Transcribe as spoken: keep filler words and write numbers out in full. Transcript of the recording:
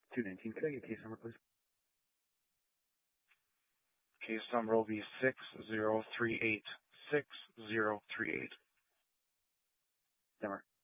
two nineteen, could I get case number, please? Case number will be six zero three eight. six zero three eight. Denmark.